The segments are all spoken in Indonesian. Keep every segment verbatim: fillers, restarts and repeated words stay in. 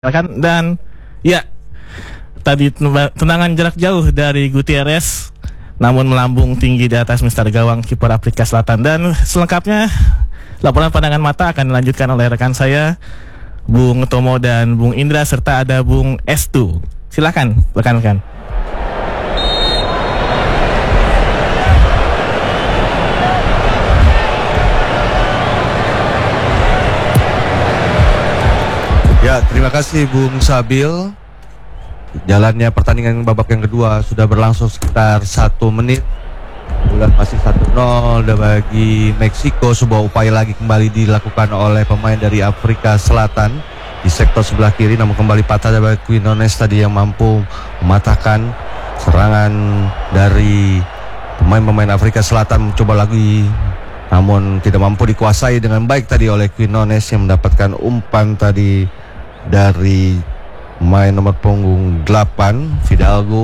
kan. Dan ya tadi tendangan jarak jauh dari Gutierrez namun melambung tinggi di atas mister gawang kiper Afrika Selatan. Dan selengkapnya laporan pandangan mata akan dilanjutkan oleh rekan saya Bung Tomo dan Bung Indra serta ada Bung Estu. Silakan rekan-rekan. Ya, terima kasih Bung Sabil. Jalannya pertandingan babak yang kedua sudah berlangsung sekitar satu menit. Bulan masih satu nol bagi Meksiko. Sebuah upaya lagi kembali dilakukan oleh pemain dari Afrika Selatan di sektor sebelah kiri, namun kembali patah dari Quinones tadi yang mampu mematahkan serangan dari pemain-pemain Afrika Selatan. Mencoba lagi, namun tidak mampu dikuasai dengan baik tadi oleh Quinones yang mendapatkan umpan tadi dari pemain nomor punggung delapan Fidalgo.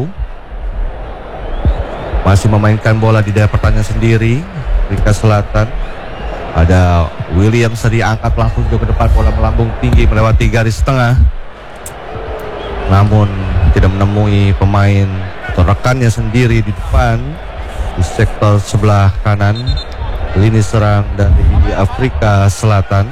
Masih memainkan bola di daerah pertandingan sendiri Afrika Selatan. Ada Williams tadi angkat langsung ke depan, bola melambung tinggi melewati garis tengah, namun tidak menemui pemain atau rekannya sendiri di depan di sektor sebelah kanan lini serang dari Afrika Selatan.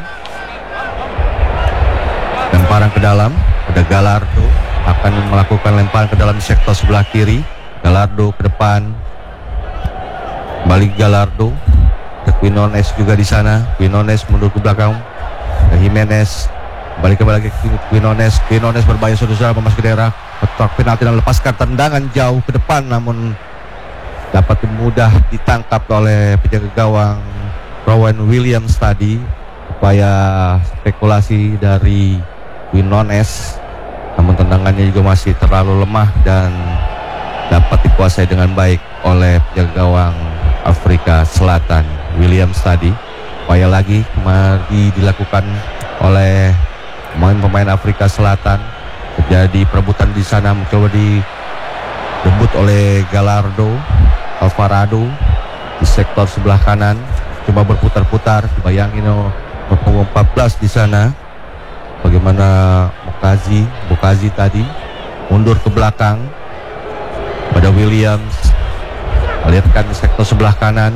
Lemparan ke dalam, ada Gallardo akan melakukan lemparan ke dalam sektor sebelah kiri. Gallardo ke depan, balik Gallardo. Ada Quinones juga di sana. Quinones mundur ke belakang. Ada Jimenez, balik kembali ke Quinones. Quinones berbahaya saudara memasuki daerah kotak penalti dan lepaskan tendangan jauh ke depan, namun dapat mudah ditangkap oleh penjaga gawang Rowan Williams tadi. Upaya spekulasi dari Quinones, namun tendangannya juga masih terlalu lemah dan dapat dikuasai dengan baik oleh penjaga gawang Afrika Selatan Williams tadi. Upaya lagi kembali dilakukan oleh pemain-pemain Afrika Selatan. Terjadi perebutan di sana, mencoba direbut oleh Gallardo Alvarado di sektor sebelah kanan. Coba berputar-putar, dibayangin oh, berpunggung empat belas di sana. Bagaimana Bokazi, Bokazi tadi mundur ke belakang pada Williams. Lihatkan di sektor sebelah kanan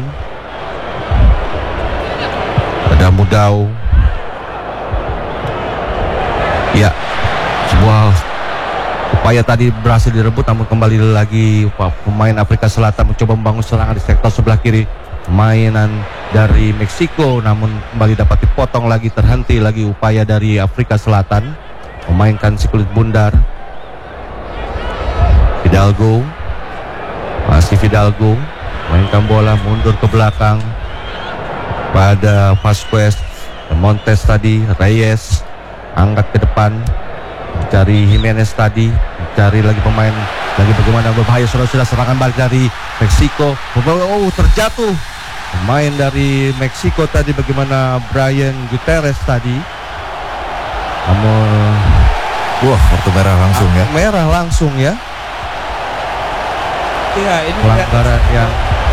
ada Mudau. Ya, sebuah upaya tadi berhasil direbut, namun kembali lagi pemain Afrika Selatan mencoba membangun serangan di sektor sebelah kiri. Mainan dari Meksiko namun kembali dapat dipotong lagi, terhenti lagi upaya dari Afrika Selatan memainkan si kulit bundar. Fidalgo, masih Fidalgo mainkan bola mundur ke belakang pada Vasquez. Montes tadi, Reyes angkat ke depan mencari Jimenez tadi, mencari lagi pemain lagi. Bagaimana berbahaya sudah-sudah serangan balik dari Meksiko. Oh, terjatuh pemain dari Meksiko tadi, bagaimana Brian Gutierrez tadi. Namun wah, kartu merah langsung ya. Merah langsung ya. Iya, ini pelanggaran yang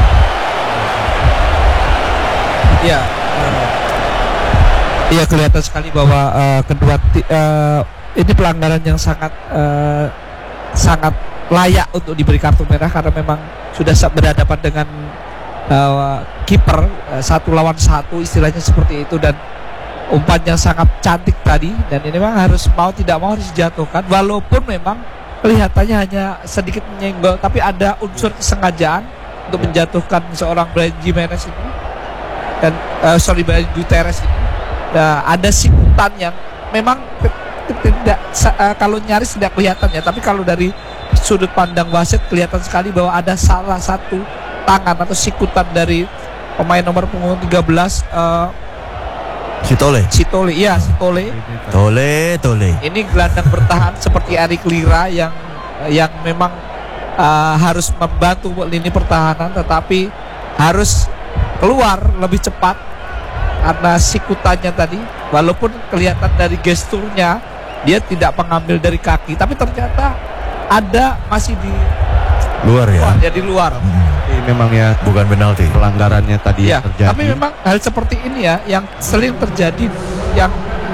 Iya, uh, iya kelihatan sekali bahwa uh, kedua uh, ini pelanggaran yang sangat uh, sangat layak untuk diberi kartu merah, karena memang sudah berhadapan dengan uh, kiper uh, satu lawan satu istilahnya seperti itu, dan umpannya sangat cantik tadi, dan ini memang harus mau tidak mau harus dijatuhkan walaupun memang kelihatannya hanya sedikit menyenggol, tapi ada unsur kesengajaan untuk menjatuhkan seorang Brian Jimenez ini dan uh, sorry Brian Gutierrez ini. Nah, ada sikutan yang memang tidak uh, kalau nyaris tidak kelihatan ya, tapi kalau dari sudut pandang wasit kelihatan sekali bahwa ada salah satu tangan atau sikutan dari pemain nomor punggung tiga belas uh, Sitole. Sitole, iya Sitole. Tole, Tole. Ini gelandang bertahan seperti Eric Lira yang yang memang uh, harus membantu lini pertahanan, tetapi harus keluar lebih cepat karena sikutannya tadi. Walaupun kelihatan dari gesturnya dia tidak mengambil dari kaki, tapi ternyata ada masih di luar ya. Luar, ya di luar. Hmm. ini memang ya Bukan penalti. pelanggarannya tadi Ya, yang terjadi. tapi memang hal seperti ini ya yang sering terjadi, yang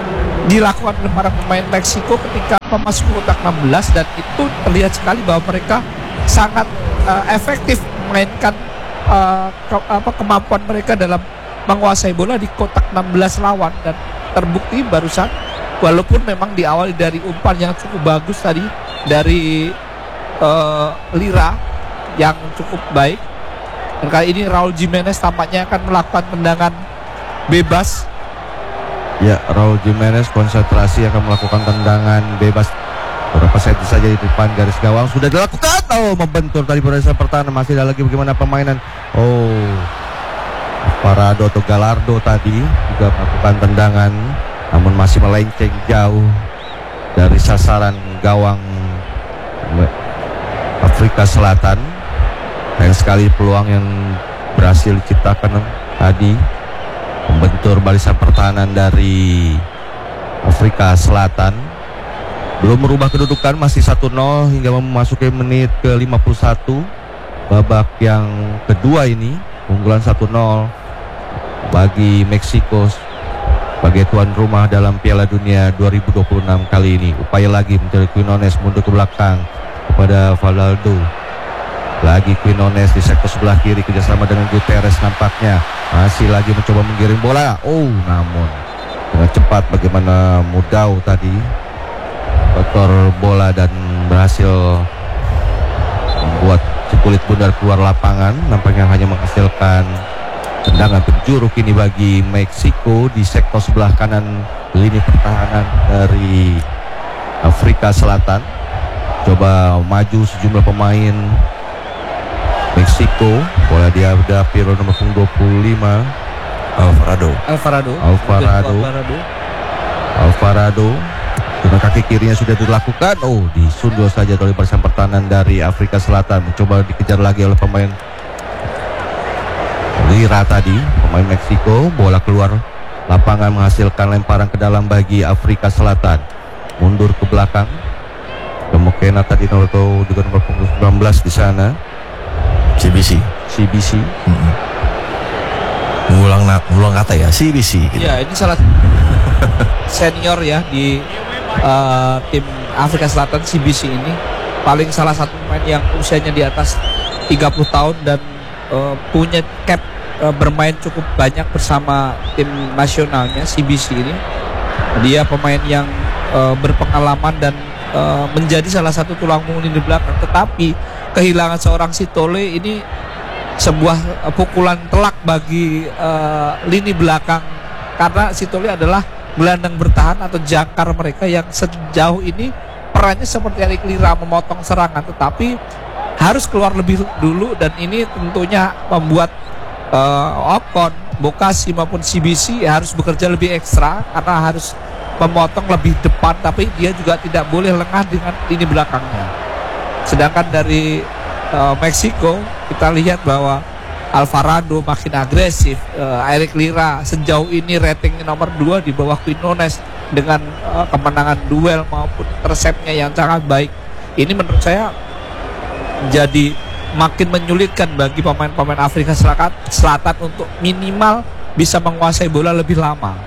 dilakukan oleh para pemain Meksiko ketika memasuki kotak enam belas, dan itu terlihat sekali bahwa mereka sangat uh, efektif memainkan uh, ke, apa, kemampuan mereka dalam menguasai bola di kotak enam belas lawan, dan terbukti barusan walaupun memang diawali dari umpan yang cukup bagus tadi dari uh, Lira yang cukup baik, dan kali ini Raul Jimenez tampaknya akan melakukan tendangan bebas. Ya, Raul Jimenez konsentrasi akan melakukan tendangan bebas beberapa senti saja di depan garis gawang. Sudah dilakukan. Oh, membentur tadi barisan pertahanan. Masih ada lagi bagaimana permainan. Oh, Parado atau Galardo tadi juga melakukan tendangan, namun masih melenceng jauh dari sasaran gawang Afrika Selatan. Sayang sekali peluang yang berhasil diciptakan tadi, membentur barisan pertahanan dari Afrika Selatan. Belum merubah kedudukan, masih satu nol hingga memasuki menit ke lima puluh satu. Babak yang kedua ini unggulan satu nol bagi Meksiko sebagai tuan rumah dalam Piala Dunia dua ribu dua puluh enam kali ini. Upaya lagi mencari Quinones, mundur ke belakang kepada Vallaldo. Lagi Quinones di sektor sebelah kiri, kerjasama dengan Guterres nampaknya. Masih lagi mencoba menggiring bola. Oh, namun dengan cepat bagaimana Mudau tadi kotor bola dan berhasil membuat si kulit bundar keluar lapangan. Nampaknya hanya menghasilkan tendangan penjuru kini bagi Meksiko di sektor sebelah kanan lini pertahanan dari Afrika Selatan. Coba maju sejumlah pemain Meksiko, bola dia udah Piro nomor dua puluh lima Alvarado. Alvarado Alvarado Alvarado Alvarado dengan kaki kirinya sudah dilakukan. Oh, disundul saja oleh barisan pertahanan dari Afrika Selatan. Mencoba dikejar lagi oleh pemain Lira tadi, pemain Meksiko. Bola keluar lapangan menghasilkan lemparan ke dalam bagi Afrika Selatan. Mundur ke belakang Mokena tadi nomor dengan nomor sembilan belas di sana. C B C. C B C. Mm-hmm. Ngulang ngulang kata ya, C B C. Gitu. Ya, ini salah senior ya di uh, tim Afrika Selatan, C B C ini paling salah satu pemain yang usianya di atas tiga puluh tahun dan uh, punya cap uh, bermain cukup banyak bersama tim nasionalnya. C B C ini dia pemain yang uh, berpengalaman dan uh, menjadi salah satu tulang punggung di belakang, tetapi kehilangan seorang Sitole ini sebuah uh, pukulan telak bagi uh, lini belakang, karena Sitole adalah gelandang bertahan atau jangkar mereka yang sejauh ini perannya seperti Eric Lira, memotong serangan, tetapi harus keluar lebih dulu, dan ini tentunya membuat uh, Ocon, Bokasi maupun C B C harus bekerja lebih ekstra karena harus memotong lebih depan, tapi dia juga tidak boleh lengah dengan lini belakangnya. Sedangkan dari uh, Meksiko kita lihat bahwa Alvarado makin agresif, uh, Eric Lira sejauh ini rating nomor dua di bawah Quinones dengan uh, kemenangan duel maupun resepnya yang sangat baik. Ini menurut saya jadi makin menyulitkan bagi pemain-pemain Afrika Selatan, Selatan untuk minimal bisa menguasai bola lebih lama.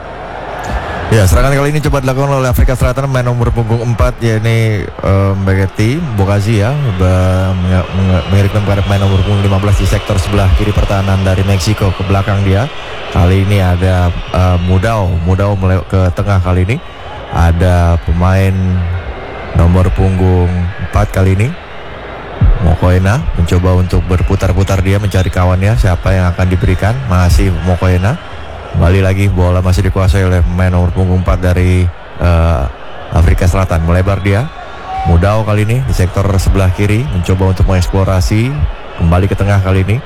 Ya, serangan kali ini coba dilakukan oleh Afrika Selatan, main nomor punggung empat yakni um, Begeti Bokazi ya, mengirimkan kepada pemain nomor punggung lima belas di sektor sebelah kiri pertahanan dari Meksiko ke belakang dia. Kali ini ada uh, Mudau, Mudau melewat ke tengah kali ini. Ada pemain nomor punggung empat kali ini Mokoena mencoba untuk berputar-putar dia mencari kawannya, siapa yang akan diberikan. Masih Mokoena. Kembali lagi bola masih dikuasai oleh pemain nomor punggung empat dari uh, Afrika Selatan. Melebar dia. Mudau kali ini di sektor sebelah kiri mencoba untuk mengeksplorasi. Kembali ke tengah kali ini.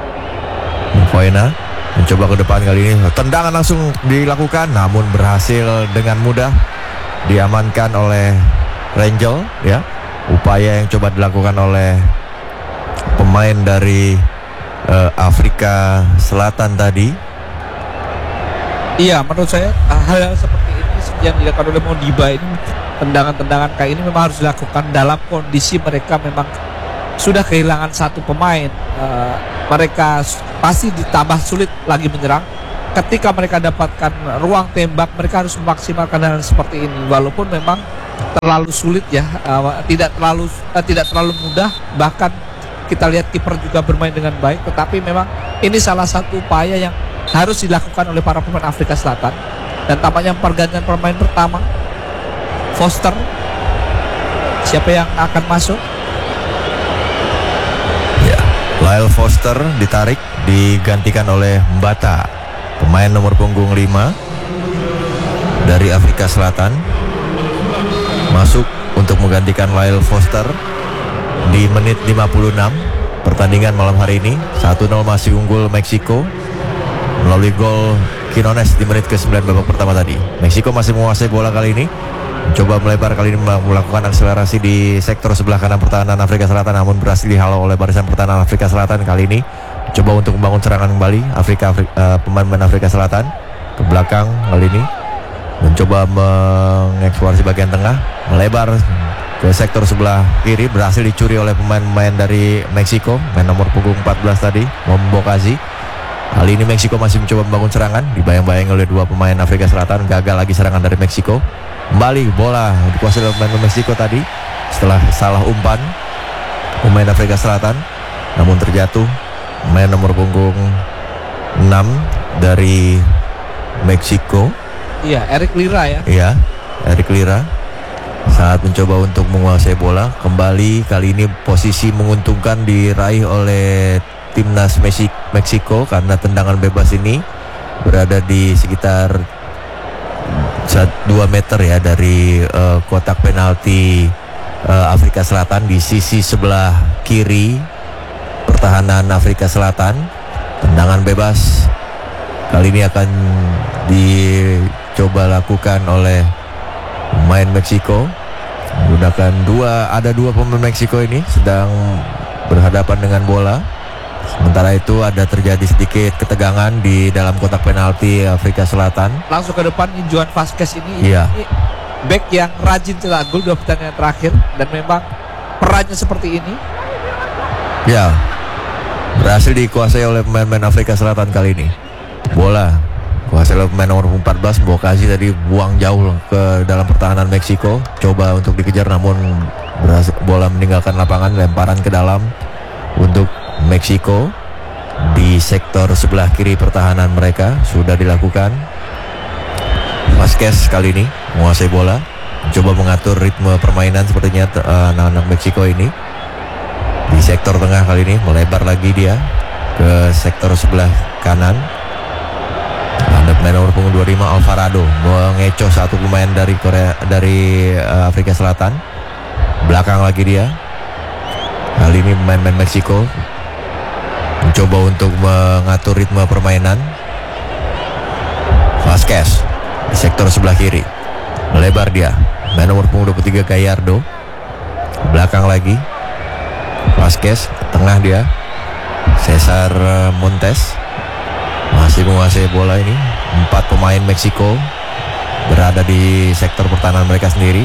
Mokoena mencoba ke depan kali ini. Tendangan langsung dilakukan, namun berhasil dengan mudah diamankan oleh Rangel ya. Upaya yang coba dilakukan oleh pemain dari uh, Afrika Selatan tadi. Iya, menurut saya hal seperti ini yang dilakukan oleh Modiba ini, tendangan-tendangan kayak ini memang harus dilakukan dalam kondisi mereka memang sudah kehilangan satu pemain. Uh, mereka pasti ditambah sulit lagi menyerang, ketika mereka dapatkan ruang tembak, mereka harus memaksimalkan hal seperti ini. Walaupun memang terlalu sulit ya, uh, tidak terlalu uh, tidak terlalu mudah. Bahkan kita lihat kiper juga bermain dengan baik. Tetapi memang ini salah satu upaya yang harus dilakukan oleh para pemain Afrika Selatan. Dan tampaknya pergantian pemain pertama, Foster. Siapa yang akan masuk? Ya, Lyle Foster ditarik, digantikan oleh Mbata, pemain nomor punggung lima dari Afrika Selatan, masuk untuk menggantikan Lyle Foster di menit lima puluh enam pertandingan malam hari ini. Satu nol masih unggul Meksiko melalui gol Quinones di menit ke sembilan babak pertama tadi. Meksiko masih menguasai bola kali ini, coba melebar kali ini, melakukan akselerasi di sektor sebelah kanan pertahanan Afrika Selatan, namun berhasil dihalau oleh barisan pertahanan Afrika Selatan. Kali ini coba untuk membangun serangan kembali Afrika, Afrika uh, pemain-pemain Afrika Selatan ke belakang kali ini, mencoba mengeksplorasi bagian tengah, melebar ke sektor sebelah kiri, berhasil dicuri oleh pemain-pemain dari Meksiko, main nomor punggung empat belas tadi, Mombokazi. Kali ini Meksiko masih mencoba membangun serangan, dibayang-bayang oleh dua pemain Afrika Selatan. Gagal lagi serangan dari Meksiko. Kembali bola dikuasai oleh pemain Meksiko tadi setelah salah umpan pemain Afrika Selatan, namun terjatuh pemain nomor punggung enam dari Meksiko. Iya, Eric Lira ya. Iya, Eric Lira saat mencoba untuk menguasai bola. Kembali kali ini posisi menguntungkan diraih oleh timnas Meksiko karena tendangan bebas ini berada di sekitar dua meter ya dari uh, kotak penalti uh, Afrika Selatan di sisi sebelah kiri pertahanan Afrika Selatan. Tendangan bebas kali ini akan dicoba lakukan oleh pemain Meksiko, menggunakan dua ada dua pemain Meksiko ini sedang berhadapan dengan bola. Sementara itu ada terjadi sedikit ketegangan di dalam kotak penalti Afrika Selatan. Langsung ke depan Juan Vazquez ini, Iya. ini back yang rajin cetak gol dua pertandingan terakhir, dan memang perannya seperti ini. Ya, berhasil dikuasai oleh pemain-pemain Afrika Selatan kali ini. Bola kuasai oleh pemain nomor empat belas, Mbokasi tadi buang jauh ke dalam pertahanan Meksiko. Coba untuk dikejar namun berhasil, bola meninggalkan lapangan, lemparan ke dalam untuk Meksiko di sektor sebelah kiri pertahanan mereka sudah dilakukan. Vazquez kali ini menguasai bola, coba mengatur ritme permainan sepertinya uh, anak-anak Meksiko ini. Di sektor tengah kali ini melebar lagi dia ke sektor sebelah kanan. Ada pemain nomor punggung dua puluh lima Alvarado mengecoh satu pemain dari Korea dari uh, Afrika Selatan. Belakang lagi dia. Kali ini pemain-pemain Meksiko mencoba untuk mengatur ritme permainan. Vazquez di sektor sebelah kiri, melebar dia, main nomor punggung dua puluh tiga Gallardo. Belakang lagi Vazquez, tengah dia Cesar Montes masih menguasai bola ini. Empat pemain Meksiko berada di sektor pertahanan mereka sendiri.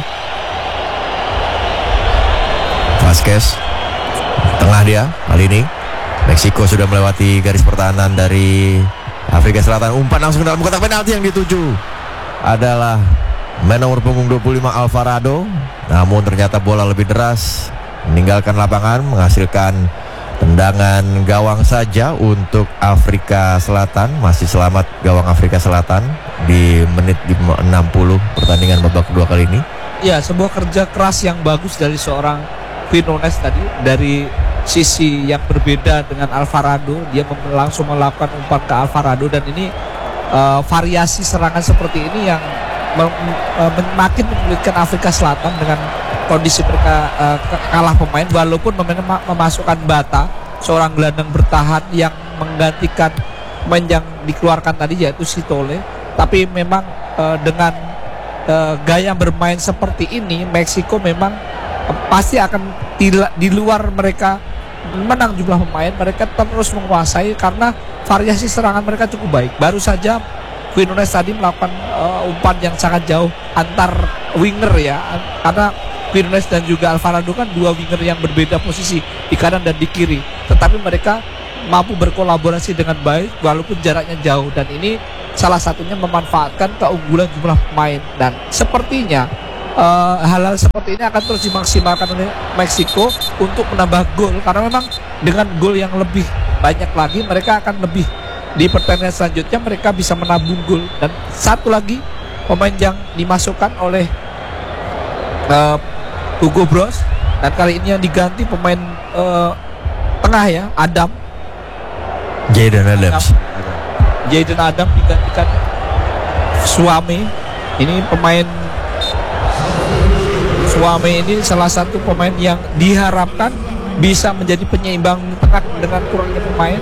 Vazquez tengah dia, kali ini Meksiko sudah melewati garis pertahanan dari Afrika Selatan. Umpan langsung ke dalam kotak penalti, yang dituju adalah main nomor punggung dua puluh lima Alvarado. Namun ternyata bola lebih deras meninggalkan lapangan, menghasilkan tendangan gawang saja untuk Afrika Selatan. Masih selamat gawang Afrika Selatan di menit enam puluh pertandingan babak kedua kali ini. Ya, sebuah kerja keras yang bagus dari seorang Quinones tadi, dari sisi yang berbeda dengan Alvarado. Dia mem- langsung melakukan umpan ke Alvarado, dan ini uh, variasi serangan seperti ini yang mem- uh, makin menyulitkan Afrika Selatan dengan kondisi mereka uh, kalah pemain, walaupun mem- memasukkan Bata, seorang gelandang bertahan yang menggantikan pemain yang dikeluarkan tadi yaitu Sitole. Tapi memang uh, dengan uh, gaya bermain seperti ini, Meksiko memang uh, pasti akan di, di luar mereka menang jumlah pemain, mereka terus menguasai karena variasi serangan mereka cukup baik. Baru saja Quinones tadi melakukan uh, umpan yang sangat jauh antar winger ya, karena Quinones dan juga Alvarado kan dua winger yang berbeda posisi di kanan dan di kiri, tetapi mereka mampu berkolaborasi dengan baik walaupun jaraknya jauh, dan ini salah satunya memanfaatkan keunggulan jumlah pemain. Dan sepertinya uh, hal-hal seperti ini akan terus dimaksimalkan oleh Meksiko untuk menambah gol, karena memang dengan gol yang lebih banyak lagi mereka akan lebih, di pertandingan selanjutnya mereka bisa menabung gol. Dan satu lagi pemain yang dimasukkan oleh uh, Hugo Bros, dan kali ini yang diganti pemain uh, tengah ya, Adam Jayden Adams. Jayden Adam digantikan Suame. Ini pemain Suame ini salah satu pemain yang diharapkan bisa menjadi penyeimbang tengah dengan kurangnya pemain.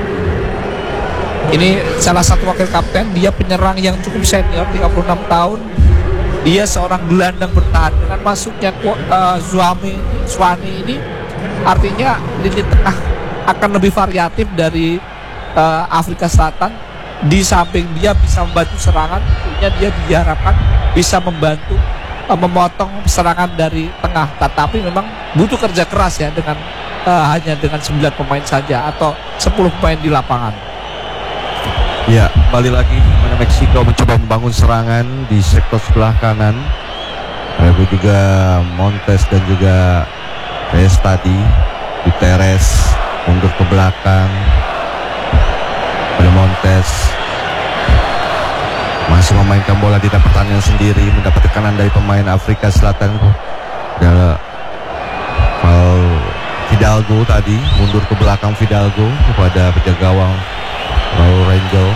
Ini salah satu wakil kapten, dia penyerang yang cukup senior, tiga puluh enam tahun. Dia seorang gelandang bertahan. Dengan masuknya uh, Suame Suame ini artinya lini tengah akan lebih variatif dari uh, Afrika Selatan. Di samping dia bisa membantu serangan, tentunya dia diharapkan bisa membantu uh, memotong serangan dari tengah. Tetapi memang butuh kerja keras ya, dengan uh, hanya dengan sembilan pemain saja atau sepuluh pemain di lapangan. Ya, kembali lagi mana Meksiko mencoba membangun serangan di sektor sebelah kanan. Ada juga Montes dan juga Reyes tadi. Guterres mundur ke belakang. Ada Montes masih memainkan bola di dalam pertandingan sendiri, mendapat tekanan dari pemain Afrika Selatan. Ada Val Fidalgo tadi, mundur ke belakang Fidalgo kepada penjaga gawang Raul Rangel.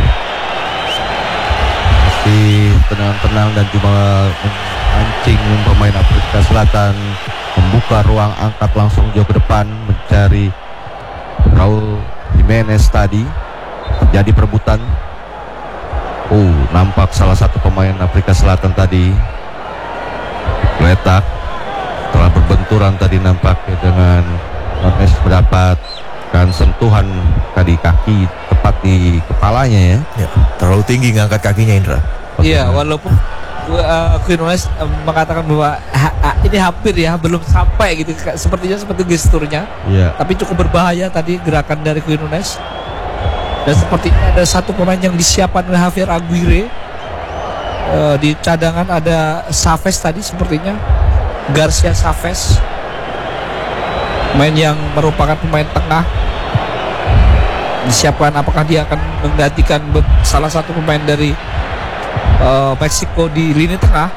Masih tenang-tenang dan cuma mancing pemain Afrika Selatan, membuka ruang, angkat langsung jauh ke depan mencari Raul Jimenez tadi. Terjadi perebutan. Oh, nampak salah satu pemain Afrika Selatan tadi letak setelah berbenturan tadi, nampaknya dengan Nunes mendapatkan sentuhan tadi kaki tepat di kepalanya ya. Ya, terlalu tinggi ngangkat kakinya, Indra. Iya, walaupun uh, Quinones uh, mengatakan bahwa ha, ha, ini hampir ya belum sampai gitu, sepertinya seperti gesturnya. Iya. Tapi cukup berbahaya tadi gerakan dari Quinones. Dan sepertinya ada satu pemain yang disiapkan oleh Javier Aguirre. Uh, di cadangan ada Chavez tadi sepertinya, Garcia Chavez, pemain yang merupakan pemain tengah. Disiapkan apakah dia akan menggantikan salah satu pemain dari uh, Meksiko di lini tengah.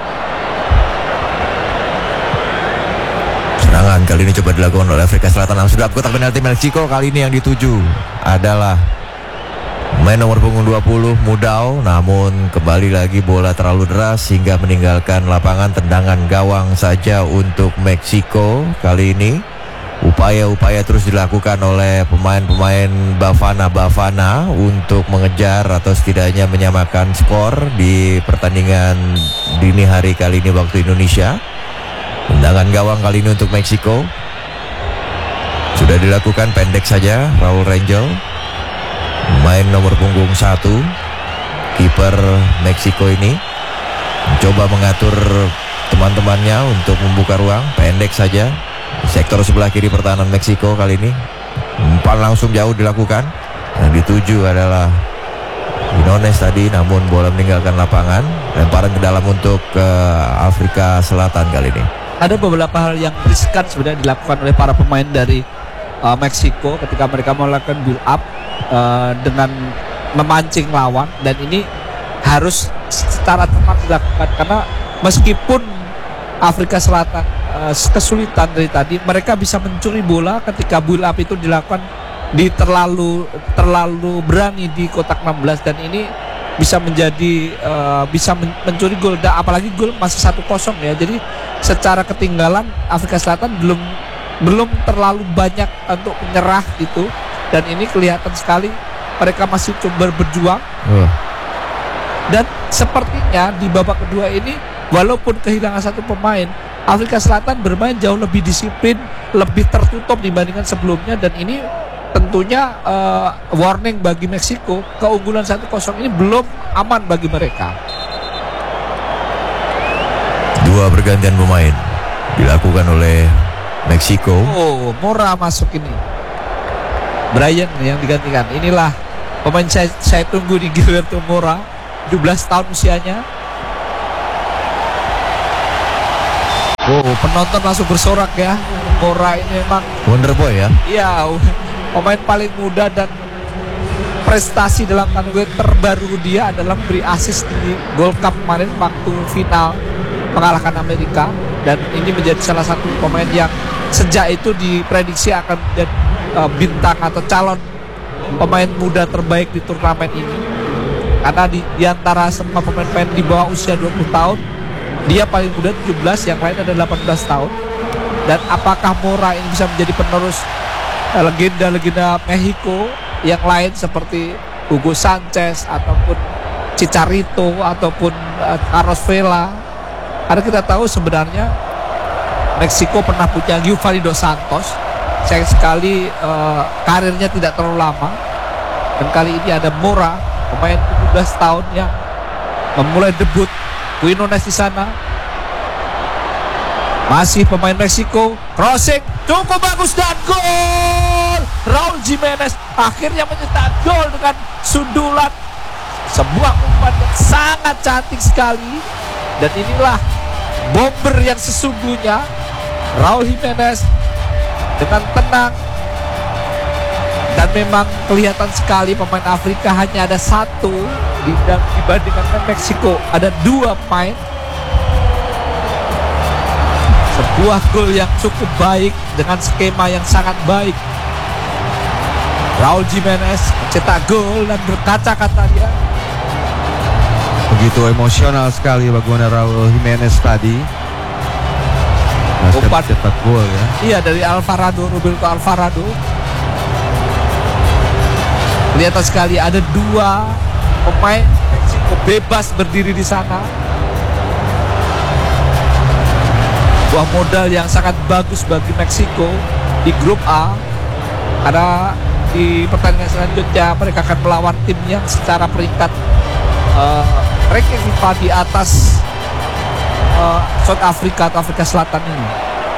Serangan kali ini coba dilakukan oleh Afrika Selatan langsung dapat kotak penalti Meksiko. Kali ini yang dituju adalah main nomor punggung dua puluh Mudau, namun kembali lagi bola terlalu deras hingga meninggalkan lapangan. Tendangan gawang saja untuk Meksiko. Kali ini upaya-upaya terus dilakukan oleh pemain-pemain Bafana Bafana untuk mengejar atau setidaknya menyamakan skor di pertandingan dini hari kali ini waktu Indonesia. Tendangan gawang kali ini untuk Meksiko sudah dilakukan, pendek saja. Raul Rangel, main nomor punggung satu, kiper Meksiko ini mencoba mengatur teman-temannya untuk membuka ruang, pendek saja. Sektor sebelah kiri pertahanan Meksiko kali ini umpan langsung jauh dilakukan. Yang dituju adalah Quinones tadi, namun bola meninggalkan lapangan. Lemparan ke dalam untuk uh, Afrika Selatan kali ini. Ada beberapa hal yang riskan sebenarnya dilakukan oleh para pemain dari uh, Meksiko ketika mereka melakukan build up uh, dengan memancing lawan, dan ini harus secara tepat dilakukan karena meskipun Afrika Selatan uh, kesulitan dari tadi, mereka bisa mencuri bola ketika build up itu dilakukan di terlalu terlalu berani di kotak enam belas, dan ini bisa menjadi uh, bisa men mencuri gol, dan apalagi gol masih satu kosong ya. Jadi secara ketinggalan Afrika Selatan belum belum terlalu banyak untuk menyerah gitu, dan ini kelihatan sekali mereka masih coba berjuang. Uh. Dan sepertinya di babak kedua ini walaupun kehilangan satu pemain, Afrika Selatan bermain jauh lebih disiplin, lebih tertutup dibandingkan sebelumnya, dan ini tentunya uh, warning bagi Meksiko. Keunggulan satu kosong ini belum aman bagi mereka. Dua pergantian pemain dilakukan oleh Meksiko. Oh, Mora masuk ini. Brian yang digantikan. Inilah pemain saya, saya tunggu di Gilberto Mora, tujuh belas tahun usianya. Oh, penonton langsung bersorak ya. Mora ini memang Wonder Boy ya. iya pemain paling muda, dan prestasi dalam tanding terbaru dia adalah beri assist di Gold Cup kemarin waktu final mengalahkan Amerika, dan ini menjadi salah satu pemain yang sejak itu diprediksi akan menjadi uh, bintang atau calon pemain muda terbaik di turnamen ini, karena di, di antara semua pemain-pemain di bawah usia dua puluh tahun dia paling muda tujuh belas, yang lain ada delapan belas tahun. Dan apakah Mora ini bisa menjadi penerus uh, legenda-legenda Meksiko yang lain seperti Hugo Sanchez ataupun Chicharito ataupun uh, Carlos Vela? Karena kita tahu sebenarnya Meksiko pernah punya Giovanni Dos Santos, sayang sekali uh, karirnya tidak terlalu lama. Dan kali ini ada Mora, pemain tujuh belas tahun yang memulai debut. Quinones di sana, masih pemain Meksiko, crossing cukup bagus dan gol. Raul Jimenez akhirnya mencetak gol dengan sundulan, sebuah umpan yang sangat cantik sekali. Dan inilah bomber yang sesungguhnya, Raul Jimenez dengan tenang. Dan memang kelihatan sekali pemain Afrika hanya ada satu dibandingkan Meksiko ada dua pemain. Sebuah gol yang cukup baik dengan skema yang sangat baik. Raul Jimenez mencetak gol dan berkaca-kaca dia. Begitu emosional sekali bagaimana Raul Jimenez tadi. Umpan cetak gol ya. Iya, dari Alvarado, Roberto Alvarado. Kelihatan sekali ada dua pemain Meksiko bebas berdiri di sana. Buah modal yang sangat bagus bagi Meksiko di grup A, karena di pertandingan selanjutnya mereka akan melawan tim yang secara peringkat uh, ranking FIFA di atas uh, South Africa atau Afrika Selatan ini.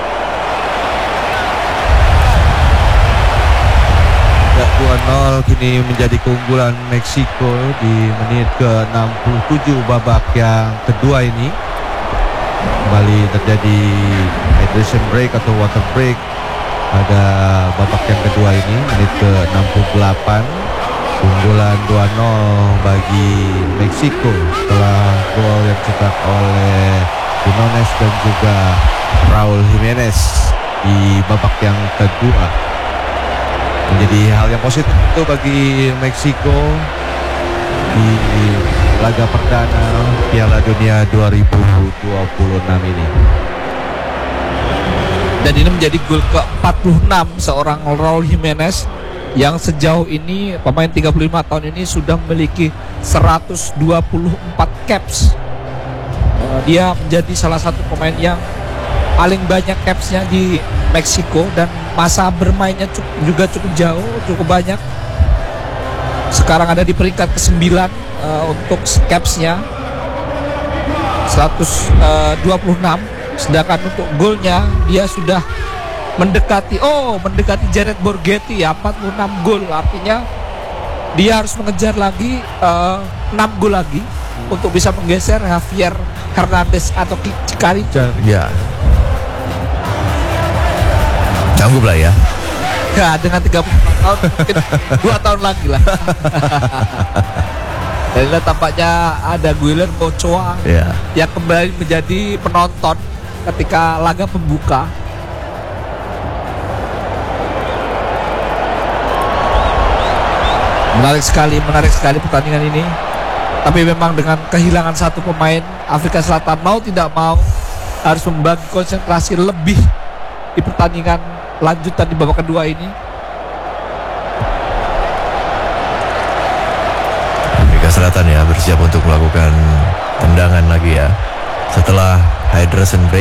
dua nol kini menjadi keunggulan Meksiko di menit ke enam puluh tujuh babak yang kedua ini. Kembali terjadi hydration break atau water break pada babak yang kedua ini, menit ke enam puluh delapan. Keunggulan dua nol bagi Meksiko setelah gol yang dicetak oleh Quinones dan juga Raul Jimenez di babak yang kedua. Menjadi hal yang positif itu bagi Meksiko di laga perdana Piala Dunia dua ribu dua puluh enam ini. Dan ini menjadi gol ke empat puluh enam seorang Raul Jimenez, yang sejauh ini pemain tiga puluh lima tahun ini sudah memiliki seratus dua puluh empat caps. Dia menjadi salah satu pemain yang paling banyak capsnya di Meksiko, dan masa bermainnya cukup, juga cukup jauh, cukup banyak. Sekarang ada di peringkat kesembilan uh, untuk capsnya seratus dua puluh enam, sedangkan untuk golnya dia sudah mendekati oh mendekati Jared Borghetti ya, empat puluh enam gol. Artinya dia harus mengejar lagi uh, enam gol lagi untuk bisa menggeser Javier Hernandez atau Chicharito. Ya. Sanggup lah ya. Ya, dengan tiga puluh tahun mungkin dua tahun lagi lah. Dan lihat tampaknya ada Guillermo Ochoa Ya. yang kembali menjadi penonton ketika laga pembuka. Menarik sekali, menarik sekali pertandingan ini. Tapi memang dengan kehilangan satu pemain, Afrika Selatan mau tidak mau harus membagi konsentrasi lebih di pertandingan lanjutan di babak kedua ini. Afrika Selatan ya bersiap untuk melakukan tendangan lagi ya setelah hydration break.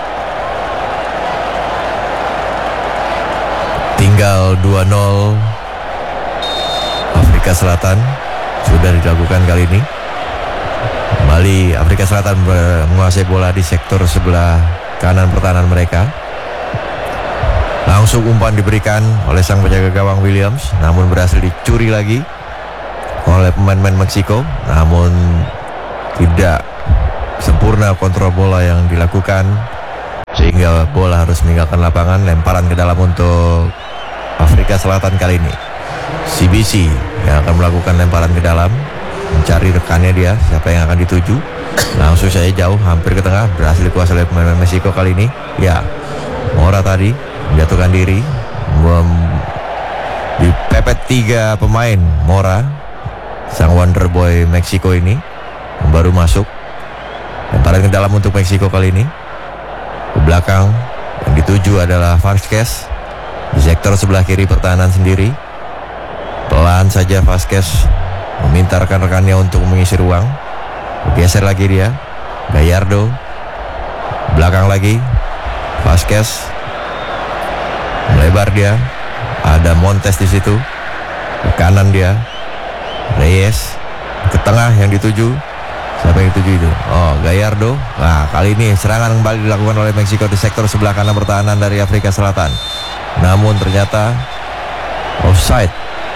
Tinggal dua nol Afrika Selatan sudah dilakukan kali ini. Kembali Afrika Selatan menguasai bola di sektor sebelah kanan pertahanan mereka. Langsung umpan diberikan oleh sang penjaga gawang Williams, namun berhasil dicuri lagi oleh pemain-pemain Meksiko. Namun tidak sempurna kontrol bola yang dilakukan, sehingga bola harus meninggalkan lapangan. Lemparan ke dalam untuk Afrika Selatan kali ini. C B C yang akan melakukan lemparan ke dalam, mencari rekannya dia, siapa yang akan dituju. Langsung saja jauh, hampir ke tengah, berhasil dikuasai oleh pemain Meksiko kali ini. Ya, Mora tadi menjatuhkan diri, mem- dipepet tiga pemain Mora, sang wonder boy Meksiko ini yang baru masuk. Lemparan ke dalam untuk Meksiko kali ini. Ke belakang, yang dituju adalah Vasquez di sektor sebelah kiri pertahanan sendiri. Pelan saja Vasquez meminta rekan-rekannya untuk mengisi ruang. Bergeser lagi dia, Gallardo. Belakang lagi Vasquez, melebar dia. Ada Montes di situ. Ke kanan dia, Reyes. Ke tengah yang dituju, siapa yang dituju itu? Oh, Gallardo. Nah, kali ini serangan kembali dilakukan oleh Meksiko di sektor sebelah kanan pertahanan dari Afrika Selatan. Namun ternyata offside.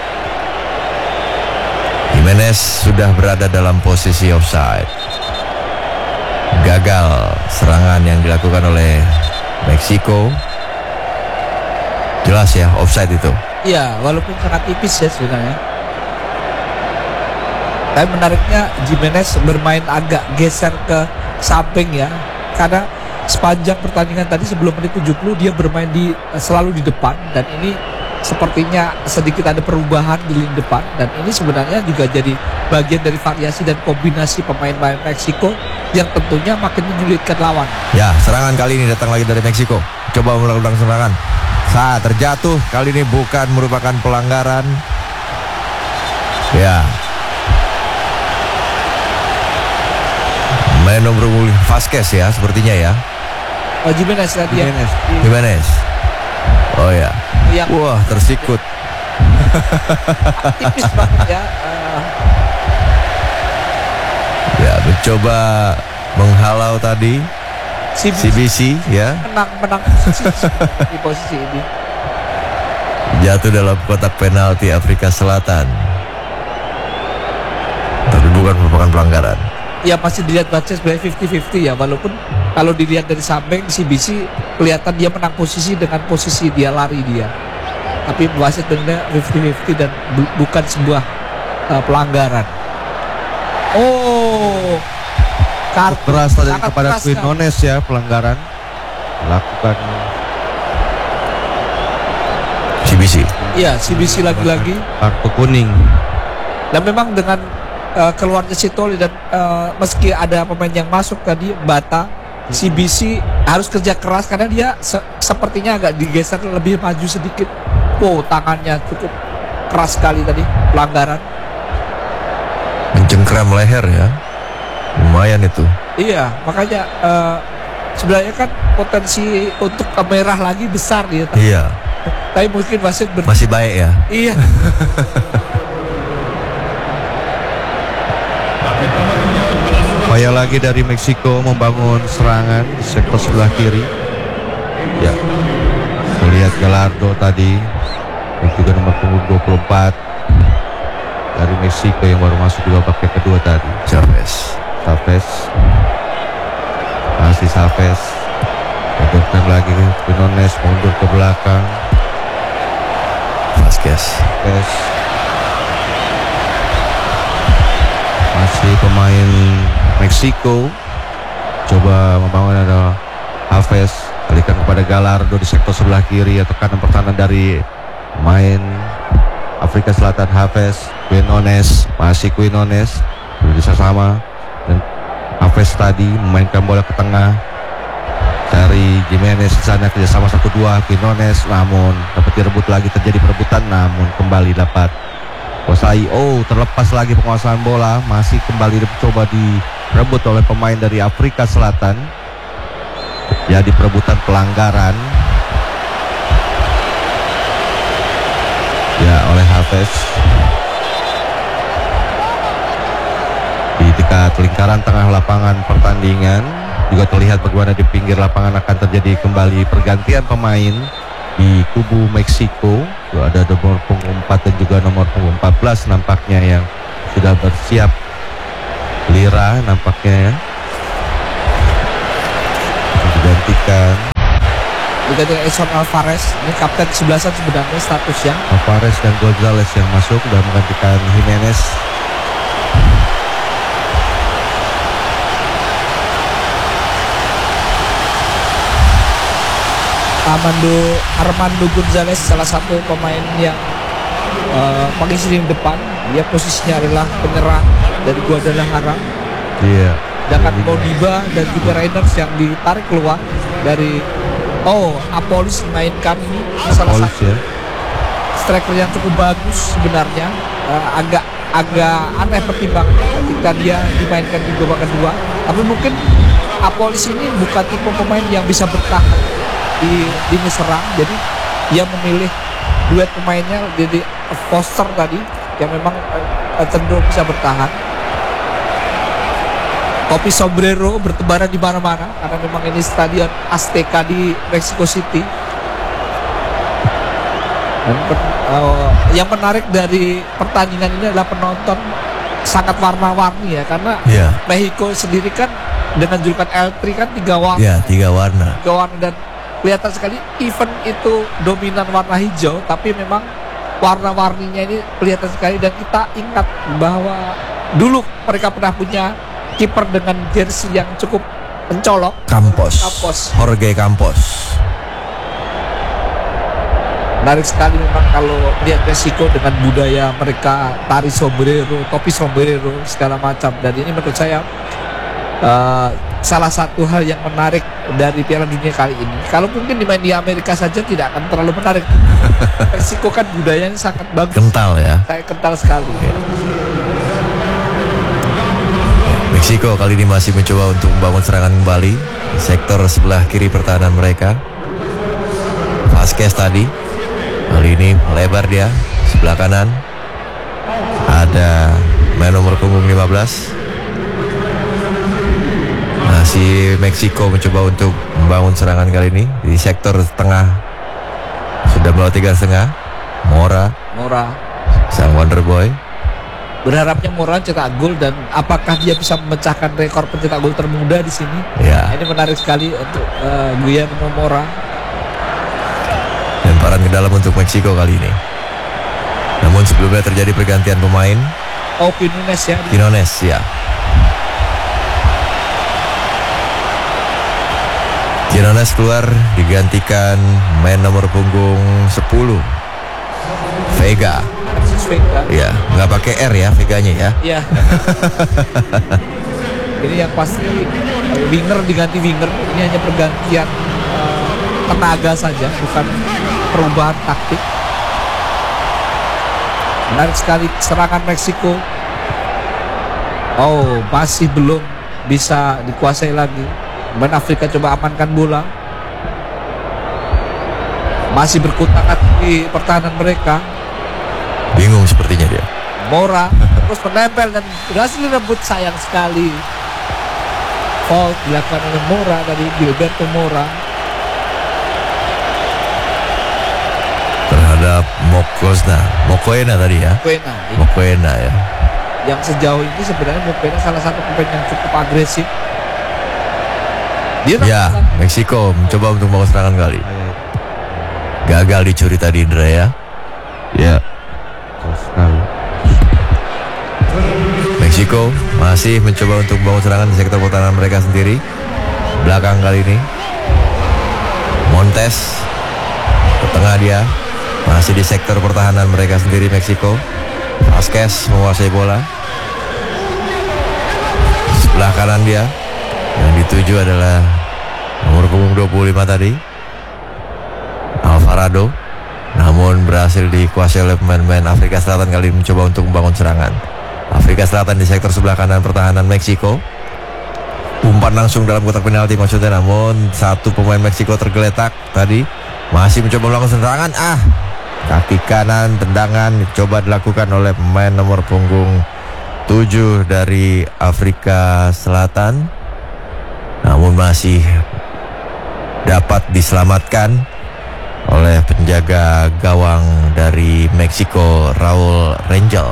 Jimenez sudah berada dalam posisi offside. Gagal serangan yang dilakukan oleh Meksiko. Jelas ya, offside itu. Iya, walaupun sangat tipis ya sebenarnya. Tapi menariknya Jimenez bermain agak geser ke samping ya, karena sepanjang pertandingan tadi sebelum menit tujuh puluh dia bermain di selalu di depan, dan ini sepertinya sedikit ada perubahan di lini depan, dan ini sebenarnya juga jadi bagian dari variasi dan kombinasi pemain-pemain Meksiko yang tentunya makin menyulitkan lawan. Ya, serangan kali ini datang lagi dari Meksiko. Coba melakukan serangan. Saat terjatuh kali ini bukan merupakan pelanggaran. Ya. Main nomor Vasquez ya sepertinya ya. Oh, Jimenez tadi ya. Jimenez. Jimenez. Oh ya. Yang Wah, tersikut. tipis banget ya. Uh, Ya, mencoba menghalau tadi C C B C ya. menang-menang posisi di posisi ini. Jatuh dalam kotak penalti Afrika Selatan. Tapi bukan merupakan pelanggaran. Ya masih dilihat baca sebagai lima puluh lima puluh ya, walaupun kalau dilihat dari samping C B C kelihatan dia menang posisi dengan posisi dia lari dia. Tapi wasit benar lima puluh lima puluh dan bu- bukan sebuah uh, pelanggaran. Oh, kartu Keras tadi sangat kepada keras, Quinones ya, pelanggaran lakukan. C B C. Iya, C B C lagi-lagi. Kartu kuning. Dan memang dengan uh, keluarnya Sitoli dan uh, meski ada pemain yang masuk tadi Bata, C B C harus kerja keras karena dia se- sepertinya agak digeser lebih maju sedikit. Wow, tangannya cukup keras sekali tadi, pelanggaran. Mencengkram leher ya. Lumayan itu. Iya, makanya uh, sebenarnya kan potensi untuk merah lagi besar dia. Iya. Tapi mungkin wasit ber- Masih baik ya. Iya. Upaya lagi dari Meksiko membangun serangan di sektor sebelah kiri. Ya, melihat Gallardo tadi, dan juga nomor punggung dua puluh empat dari Meksiko yang baru masuk di babak yang kedua tadi. Chavez. Chavez, masih Chavez, mundur lagi Quinones, mundur ke belakang. Vasquez. Yes. Masih pemain Meksiko coba membangun ada Chavez, alihkan kepada Gallardo di sektor sebelah kiri, atau kanan pertahanan dari main Afrika Selatan. Chavez, Quinones, masih Quinones bisa sama, dan Chavez tadi memainkan bola ke tengah dari Jimenez di sana, kerjasama satu dua Quinones, namun dapat direbut lagi, terjadi perebutan, namun kembali dapat kuasai. Oh, terlepas lagi penguasaan bola, masih kembali dicoba direbut oleh pemain dari Afrika Selatan. Jadi perebutan pelanggaran ya oleh Chavez di dekat lingkaran tengah lapangan pertandingan. Juga terlihat bagaimana di pinggir lapangan akan terjadi kembali pergantian pemain di kubu Meksiko. Tuh, ada nomor punggung empat dan juga nomor punggung empat belas nampaknya yang sudah bersiap. Lira nampaknya ya digantikan. Digantikan Edson Alvarez. Ini kapten kesebelasan sebenarnya statusnya. Alvarez dan Gonzalez yang masuk sudah menggantikan Jimenez. Armando Armando Gonzalez salah satu pemain yang uh, paling sering depan. Dia posisinya adalah penyerang dari Guadalajara. Iya. Sedangkan Modiba dan juga Reinders yang ditarik keluar dari oh Apolis memainkan ini salah Apolis, satu ya. striker yang cukup bagus sebenarnya. Uh, agak agak aneh pertimbangannya ketika dia dimainkan di babak kedua. Tapi mungkin Apolis ini bukan tipe pemain yang bisa bertahan di lini serang, jadi dia memilih duet pemainnya jadi Foster tadi yang memang uh, cenderung bisa bertahan. Topi sombrero bertebaran di mana-mana karena memang ini stadion Azteca di Mexico City. Dan uh, yang menarik dari pertandingan ini adalah penonton sangat warna-warni ya, karena Ya, Mexico sendiri kan dengan julukan El Tri kan tiga warna, ya tiga warna. tiga warna dan kelihatan sekali event itu dominan warna hijau, tapi memang warna-warninya ini kelihatan sekali. Dan kita ingat bahwa dulu mereka pernah punya kiper dengan jersey yang cukup mencolok, Campos. Campos. Jorge Campos. Menarik sekali memang kalau lihat Meksiko dengan budaya mereka, tari sombrero, topi sombrero, segala macam. Dan ini menurut saya uh, salah satu hal yang menarik dari Piala Dunia kali ini. Kalau mungkin dimain di Amerika saja tidak akan terlalu menarik. Meksiko kan budayanya sangat bagus, Kental ya. saya kental sekali. Meksiko kali ini masih mencoba untuk membangun serangan kembali di sektor sebelah kiri pertahanan mereka. Vasquez tadi, kali ini melebar dia sebelah kanan. Ada main nomor punggung lima belas. Masih Meksiko mencoba untuk membangun serangan kali ini di sektor tengah. Sudah melewati garis tengah. Mora, Mora sang Wonder Boy. berharapnya Mora cetak gol, dan apakah dia bisa memecahkan rekor pencetak gol termuda di sini? Ya, Ini menarik sekali untuk uh, Guillermo Mora. lemparan ke dalam untuk Meksiko kali ini. Namun sebelumnya terjadi pergantian pemain. Oh, Quinones ya. Quinones ya. Quinones keluar digantikan main nomor punggung sepuluh Vega. Alexis Vega. Ya, nggak pakai R ya Veganya ya. Iya. Ini yang pasti uh, winger diganti winger. Ini hanya pergantian uh, tenaga saja, bukan perubahan taktik. Menarik sekali serangan Meksiko. Oh, masih belum bisa dikuasai lagi. Main Afrika coba amankan bola. Masih berkutat di pertahanan mereka. Bingung sepertinya dia. Mora terus menempel dan berhasil direbut, sayang sekali. Foul dilakukan oleh Mora dari Gilberto Mora. Terhadap Mokozna, Mokoena tadi ya. Mokoena Mokoena ya. yang sejauh ini sebenarnya Mokoena salah satu pemain yang cukup agresif. Dia Ya, Meksiko mencoba untuk membangun serangan kali. Gagal dicuri tadi Indra ya. Ya. Terus sekali. Meksiko masih mencoba untuk membangun serangan di sektor pertahanan mereka sendiri. Belakang kali ini Montes ke tengah dia. Masih di sektor pertahanan mereka sendiri Meksiko. Vasquez menguasai bola. Sebelah kanan dia. Yang dituju adalah nomor punggung dua puluh lima tadi, Alvarado. Namun berhasil dikuasai oleh pemain-pemain Afrika Selatan kali ini mencoba untuk membangun serangan. Afrika Selatan di sektor sebelah kanan pertahanan Meksiko. Umpan langsung dalam kotak penalti maksudnya, namun satu pemain Meksiko tergeletak tadi. Masih mencoba melakukan serangan. Ah, kaki kanan tendangan coba dilakukan oleh pemain nomor punggung tujuh dari Afrika Selatan. Namun masih dapat diselamatkan oleh penjaga gawang dari Meksiko, Raul Rangel.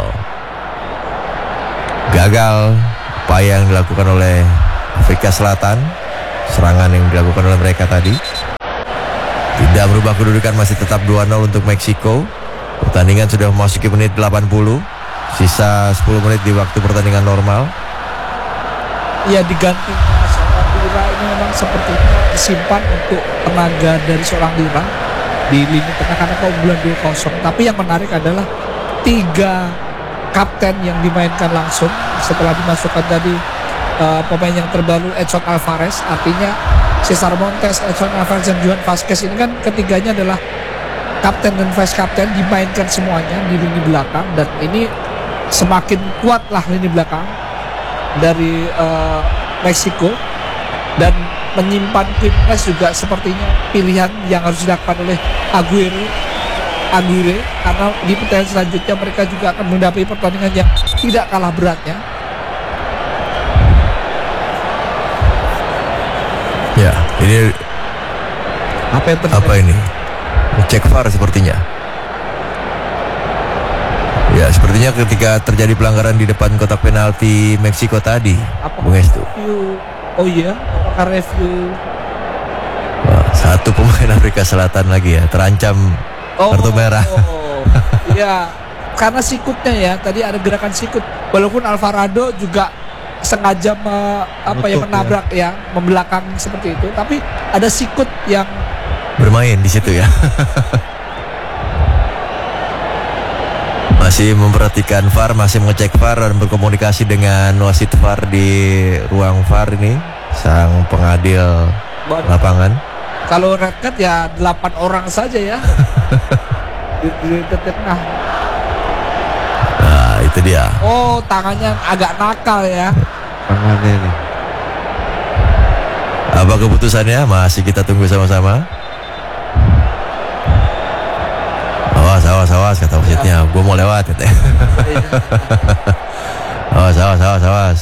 Gagal upaya yang dilakukan oleh Afrika Selatan, serangan yang dilakukan oleh mereka tadi. Tidak berubah kedudukan, masih tetap dua nol untuk Meksiko. Pertandingan sudah memasuki menit delapan puluh. Sisa sepuluh menit di waktu pertandingan normal. Ya, diganti seorang Lira ini memang sepertinya disimpan untuk tenaga dari seorang Lira di lini tengah karena keunggulan dua kosong. Tapi yang menarik adalah tiga kapten yang dimainkan langsung setelah dimasukkan tadi uh, pemain yang terbaru Edson Alvarez. Artinya Cesar Montes, Edson Alvarez dan Johan Vazquez ini kan ketiganya adalah kapten dan vice kapten, dimainkan semuanya di lini belakang, dan ini semakin kuatlah lini belakang dari uh, Meksiko, dan menyimpan Quinones juga sepertinya pilihan yang harus dilakukan oleh Aguirre Aguirre karena di pertandingan selanjutnya mereka juga akan menghadapi pertandingan yang tidak kalah beratnya. Ya, ini Apa yang terjadi? apa ini? Cek V A R sepertinya. Ya, sepertinya ketika terjadi pelanggaran di depan kotak penalti Meksiko tadi, Apakah Bung Estu. review? Oh iya, apakah review? Wah, satu pemain Afrika Selatan lagi ya terancam Oh, kartu merah. oh, ya, karena sikutnya ya, tadi ada gerakan sikut. Walaupun Alvarado juga sengaja me, apa ya Menutup, menabrak ya. membelakang seperti itu, tapi ada sikut yang Bermain di situ ya. Masih memperhatikan V A R, masih mengecek V A R dan berkomunikasi dengan wasit V A R di ruang V A R ini, sang pengadil lapangan. kalau red card ya delapan orang saja ya di, di tengah. Nah, itu dia. Oh, tangannya agak nakal ya. Tangannya nih. Apa keputusannya? Masih kita tunggu sama-sama. Awas, awas, awas, kata wasitnya. Gue mau lewat, katanya. Awas, awas, awas, awas.